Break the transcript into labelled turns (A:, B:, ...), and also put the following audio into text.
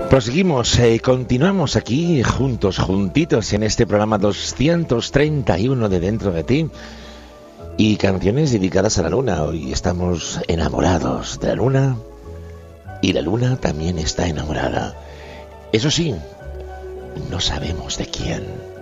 A: Proseguimos, continuamos aquí juntitos en este programa 231 de Dentro de Ti y canciones dedicadas a la luna. Hoy estamos enamorados de la luna y la luna también está enamorada. Eso sí, no sabemos de quién.